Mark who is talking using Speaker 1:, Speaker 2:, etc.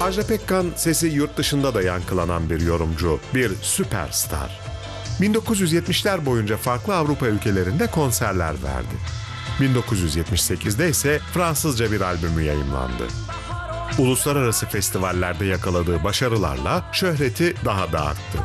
Speaker 1: Ajda Pekkan sesi yurt dışında da yankılanan bir yorumcu, bir süperstar. 1970'ler boyunca farklı Avrupa ülkelerinde konserler verdi. 1978'de ise Fransızca bir albümü yayımlandı. Uluslararası festivallerde yakaladığı başarılarla şöhreti daha da arttı.